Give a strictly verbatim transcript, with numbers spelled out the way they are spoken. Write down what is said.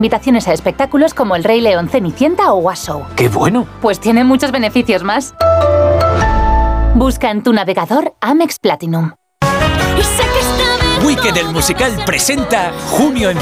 Invitaciones a espectáculos como El Rey León, Cenicienta o Was Show. ¡Qué bueno! Pues tiene muchos beneficios más. Busca en tu navegador Amex Platinum. Wicked el musical presenta Junio en